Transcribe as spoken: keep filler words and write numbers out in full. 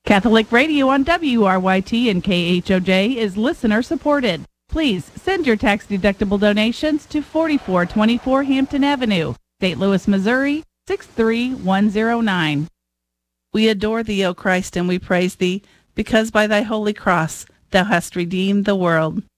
Catholic Radio on W R Y T and K H O J is listener supported. Please send your tax-deductible donations to forty-four twenty-four Hampton Avenue, Saint Louis, Missouri, six three one zero nine. We adore thee, O Christ, and we praise thee, because by thy holy cross thou hast redeemed the world.